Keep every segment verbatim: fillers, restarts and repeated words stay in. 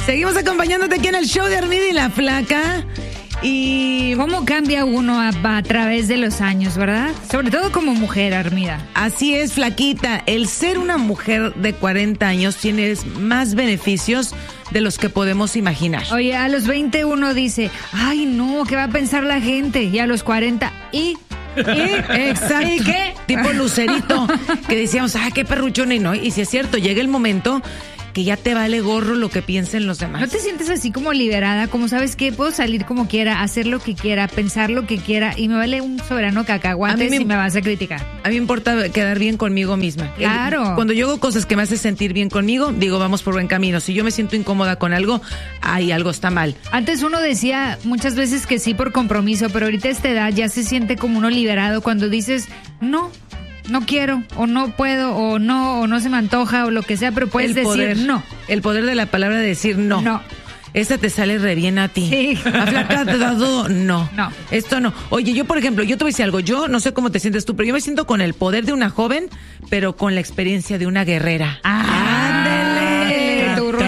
Seguimos acompañándote aquí en el show de Armida y la Flaca. Y cómo cambia uno a, a través de los años, ¿verdad? Sobre todo como mujer, Armida. Así es, Flaquita. El ser una mujer de cuarenta años tiene más beneficios de los que podemos imaginar. Oye, a los veinte uno dice, ay no, ¿qué va a pensar la gente? Y a los cuarenta, ¿y? ¿Y? Exacto. ¿Y qué? Tipo Lucerito, que decíamos, ah, qué perruchón, y no. Y si es cierto, llega el momento que ya te vale gorro lo que piensen los demás. ¿No te sientes así como liberada? Como, ¿sabes qué? Puedo salir como quiera, hacer lo que quiera, pensar lo que quiera y me vale un soberano cacahuate me, si me vas a criticar. A mí me importa quedar bien conmigo misma. Claro. El, cuando yo hago cosas que me hacen sentir bien conmigo, digo, vamos por buen camino. Si yo me siento incómoda con algo, ahí algo está mal. Antes uno decía muchas veces que sí por compromiso, pero ahorita a esta edad ya se siente como uno liberado cuando dices, no, no quiero, o no puedo, o no, o no se me antoja, o lo que sea, pero puedes el decir poder, no. El poder de la palabra de decir no. No. Esa te sale re bien a ti. Sí. A Flaca te da todo, no. No. Esto no. Oye, yo, por ejemplo, yo te voy a decir algo. Yo no sé cómo te sientes tú, pero yo me siento con el poder de una joven, pero con la experiencia de una guerrera. ¡Ándale!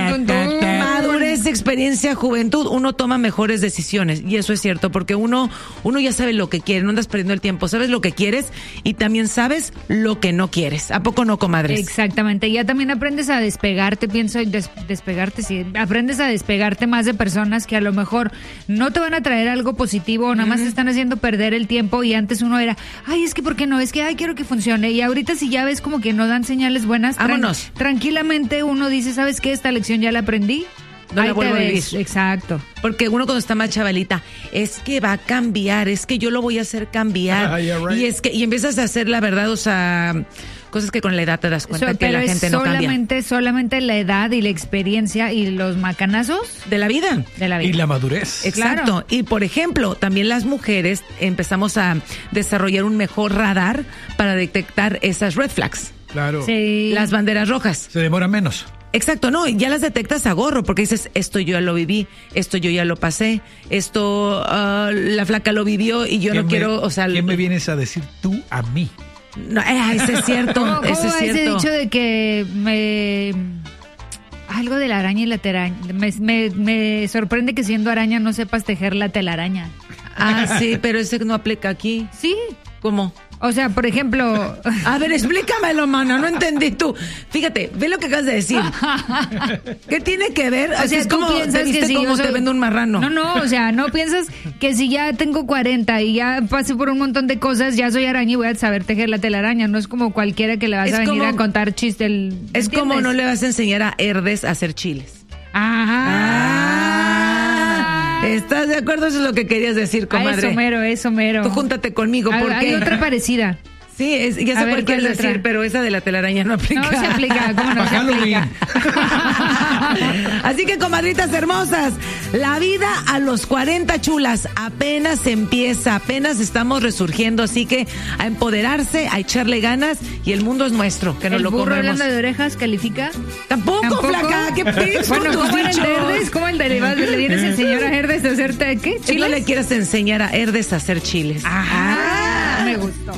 Madurez, experiencia, juventud, uno toma mejores decisiones. Y eso es cierto, porque uno, uno ya sabe lo que quiere, no andas perdiendo el tiempo. Sabes lo que quieres y también sabes lo que no quieres. ¿A poco no, comadres? Exactamente. Ya también aprendes a despegarte, pienso, des, despegarte, sí. Aprendes a despegarte más de personas que a lo mejor no te van a traer algo positivo o nada más te están haciendo perder el tiempo. Y antes uno era, ay, es que ¿por qué no? Es que, ay, quiero que funcione. Y ahorita si ya ves como que no dan señales buenas, vámonos. Tran- tranquilamente uno dice, ¿sabes qué? Esta lección ya la aprendí. No Ahí la vuelvo a vivir. Exacto. Porque uno cuando está más chavalita, es que va a cambiar, es que yo lo voy a hacer cambiar. Yeah, right. Y es que, y empiezas a hacer la verdad, o sea, cosas que con la edad te das cuenta So, que la pero gente es no cambia. solamente, solamente la edad y la experiencia y los macanazos De la vida. de la vida. Y la madurez. Exacto. Claro. Y por ejemplo, también las mujeres empezamos a desarrollar un mejor radar para detectar esas red flags, Claro. Sí. las banderas rojas. Se demora menos. Exacto, no, ya las detectas a gorro, porque dices, esto yo ya lo viví, esto yo ya lo pasé, esto uh, la Flaca lo vivió y yo ¿Qué no me- quiero, o sea... ¿Qué me vienes a decir tú a mí? No, eh, ese es cierto, ¿Cómo, cómo ese es va ese cierto. dicho de que me... Algo de la araña y la telaraña. Me, me, me sorprende que siendo araña no sepas tejer la telaraña. Ah, sí, pero ese no aplica aquí. Sí. ¿Cómo? O sea, por ejemplo... A ver, explícamelo, mano, no entendí tú. Fíjate, ve lo que acabas de decir. ¿Qué tiene que ver? O Así sea, es tú como piensas te viste que si cómo yo te soy- vende un marrano. No, no, o sea, no piensas que si ya tengo cuarenta y ya pasé por un montón de cosas, ya soy araña y voy a saber tejer la telaraña. No es como cualquiera que le vas Es a venir como- a contar chiste. El, Es como ¿entiendes? no le vas a enseñar a Herdes a hacer chiles. Ajá. Ah, ¿estás de acuerdo? Eso es lo que querías decir, Ah, comadre. eso mero, eso mero. Tú júntate conmigo, Hay- porque... Hay otra parecida. Sí, es, ya A sé ver, cuál ¿cuál quieres otra? decir, pero esa de la telaraña no aplica. No se aplica, ¿cómo no Para se aplica? Así que, comadritas hermosas, la vida a los cuarenta, chulas, apenas empieza, apenas estamos resurgiendo, así que a empoderarse, a echarle ganas y el mundo es nuestro, que nos ¿El lo burro comemos. hablando de orejas califica? ¿Tampoco, ¿Tampoco? flaca? ¿Qué pides Bueno, con tus ¿cómo era el de dichos? Herdes? ¿Cómo el de le, le vienes a enseñar a Herdes a hacerte qué? Si no ¿Chiles? le quieras enseñar a Herdes a hacer chiles. Ajá, me gustó.